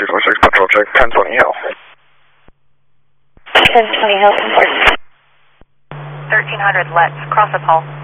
246 Patrol check, 1020 Hill. 1020 Hill, 1300, let's cross the pole.